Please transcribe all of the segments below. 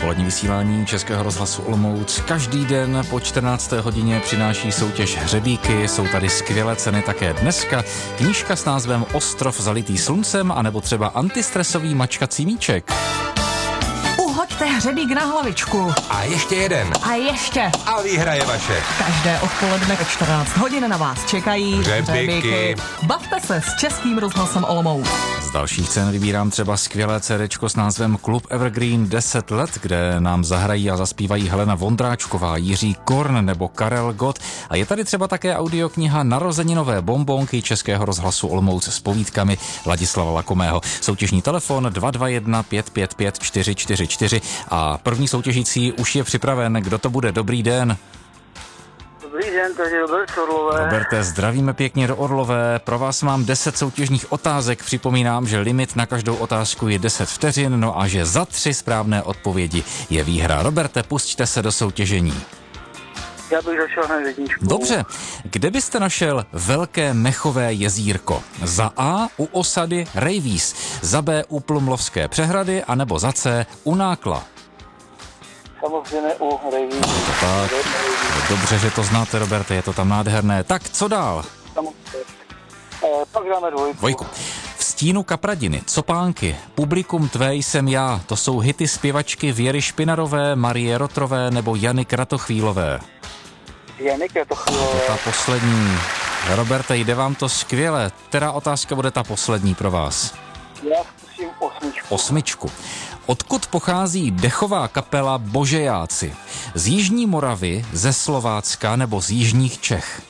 Odpolední vysílání Českého rozhlasu Olomouc každý den po 14. hodině přináší soutěž Hřebíky. Jsou tady skvělé ceny také dneska. Knížka s názvem Ostrov zalitý sluncem anebo třeba antistresový mačkací míček. Uhoďte hřebík na hlavičku. A ještě jeden. A ještě. A výhra je vaše. Každé odpoledne ve 14 hodin na vás čekají Hřebíky. Bavte se s Českým rozhlasem Olomouc. Z dalších cen vybírám třeba skvělé CDčko s názvem Klub Evergreen 10 let, kde nám zahrají a zaspívají Helena Vondráčková, Jiří Korn nebo Karel Gott. A je tady třeba také audiokniha Narozeninové bonbonky Českého rozhlasu Olomouc s povídkami Ladislava Lakomého. Soutěžní telefon 221 555 444 a první soutěžící už je připraven. Kdo to bude? Dobrý den. Dobrý den, tady je Robert Orlové. Roberte, zdravíme pěkně do Orlové. Pro vás mám 10 soutěžních otázek. Připomínám, že limit na každou otázku je 10 vteřin, no a že za 3 správné odpovědi je výhra. Roberte, pusťte se do soutěžení. Já bych začal hned jedničkou. Dobře, kde byste našel velké mechové jezírko? Za A u osady Rejvíz, za B u Plumlovské přehrady, anebo za C u Nákla? Samozřejmě u Rejvíz. Tak, dobře, že to znáte, Roberte, je to tam nádherné. Tak, co dál? Pak dáme Dvojku. V stínu kapradiny, Copánky, Publikum tvé jsem já, to jsou hity zpěvačky Věry Špinarové, Marie Rotrové nebo Jany Kratochvílové. Jany Kratochvílové. Ta poslední. Roberte, jde vám to skvěle. Která otázka bude ta poslední pro vás? Já zkusím osmičku. Odkud pochází dechová kapela Božejáci? Z Jižní Moravy, ze Slovácka nebo z Jižních Čech?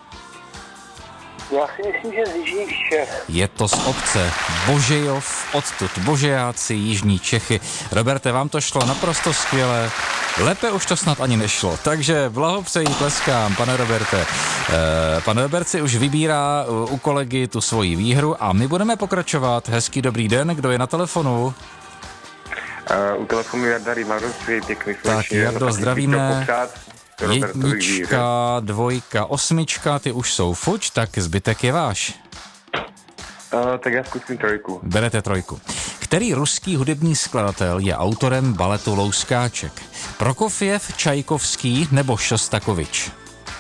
Já si myslím, že z Jižních Čech. Je to z obce Božejov, odtud Božejáci, Jižní Čechy. Roberte, vám to šlo naprosto skvěle. Lépe už to snad ani nešlo, takže blahopřeji, tleskám, pane Roberte. Pan Robert si už vybírá u kolegy tu svoji výhru a my budeme pokračovat. Hezký dobrý den, kdo je na telefonu? U telefonu Jarda Rimaru, pěkný Tak Jardo, zdravíme. Jednička, dvojka, osmička, ty už jsou fuč, tak zbytek je váš. Tak já zkusím trojku. Berete trojku. Který ruský hudební skladatel je autorem baletu Louskáček? Prokofjev, Čajkovský nebo Šostakovič?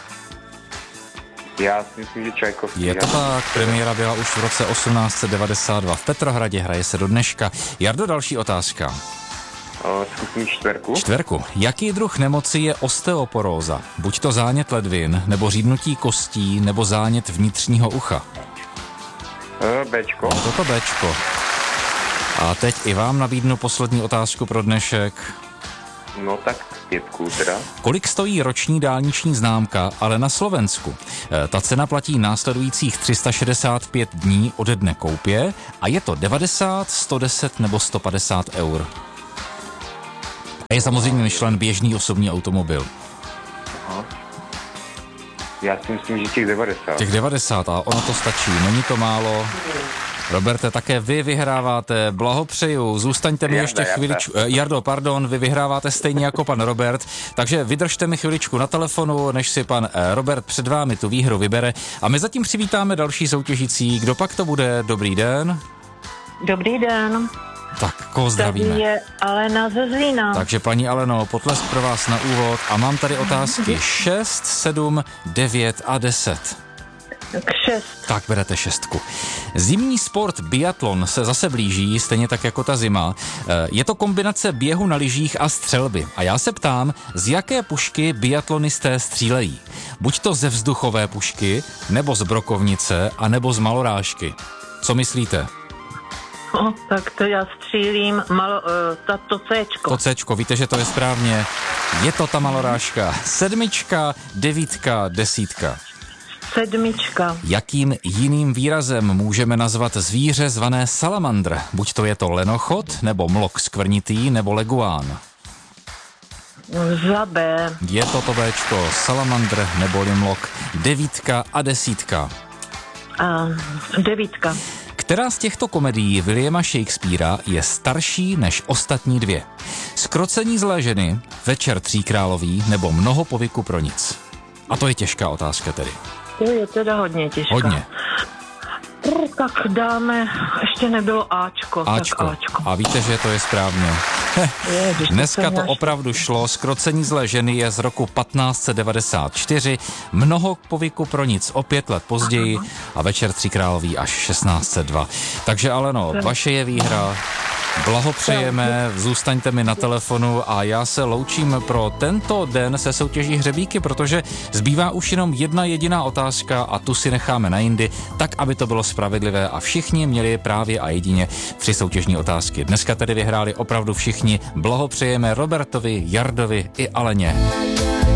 Já si myslím, že Čajkovský. Je to tak, premiéra byla už v roce 1892 v Petrohradě, hraje se do dneška. Jardo, další otázka. Zkusím čtverku. Čtverku. Jaký druh nemoci je osteoporóza? Buď to zánět ledvin, nebo řídnutí kostí, nebo zánět vnitřního ucha? Bčko. No, toto Bčko. A teď i vám nabídnu poslední otázku pro dnešek. No tak 5 teda. Kolik stojí roční dálniční známka, ale na Slovensku? Ta cena platí následujících 365 dní ode dne koupě a je to 90, 110 nebo 150 eur. A je samozřejmě myšlen běžný osobní automobil. Aha. Já si myslím, že těch 90. Těch 90 a ono to stačí, není to málo. Roberte, také vy vyhráváte, blahopřeju, zůstaňte mi ještě chviličku. Jardo, pardon, vy vyhráváte stejně jako pan Robert, takže vydržte mi chviličku na telefonu, než si pan Robert před vámi tu výhru vybere. A my zatím přivítáme další soutěžící. Kdo pak to bude? Dobrý den. Dobrý den. Tak, koho zdravíme? Tady je Alena ze Zlína. Takže paní Aleno, potlesk pro vás na úvod a mám tady otázky 6, 7, 9 a 10. 6. Tak berete 6. Zimní sport biatlon se zase blíží, stejně tak jako ta zima. Je to kombinace běhu na lyžích a střelby. A já se ptám, z jaké pušky biatlonisté střílejí? Buď to ze vzduchové pušky, nebo z brokovnice, a nebo z malorážky. Co myslíte? Tak to já střílím to Cčko. To Cčko, víte, že to je správně. Je to ta malorážka. 7, 9, 10. 7. Jakým jiným výrazem můžeme nazvat zvíře zvané salamandr? Buď to je to lenochod, nebo mlok skvrnitý, nebo leguán. Za B. Je to Bčko, salamandr neboli mlok. 9 a 10. 9. Která z těchto komedií Williama Shakespearea je starší než ostatní dvě? Zkrocení zlé ženy, Večer tříkrálový nebo Mnoho povyku pro nic? A to je těžká otázka tedy. To je teda hodně těžká. Hodně. Tak dáme, ještě nebylo Ačko. Ačko. Tak Ačko. A víte, že to je správně. Dneska to opravdu šlo. Zkrocení zlé ženy je z roku 1594, mnoho k povyku pro nic o 5 let později a Večer tří královí až 1602. Takže Aleno, vaše je výhra. Blahopřejeme, zůstaňte mi na telefonu a já se loučím pro tento den se soutěží Hřebíky, protože zbývá už jenom jedna jediná otázka a tu si necháme na jindy, tak, aby to bylo spravedlivé a všichni měli právě a jedině 3 soutěžní otázky. Dneska tedy vyhráli opravdu všichni. Blahopřejeme Robertovi, Jardovi i Aleně.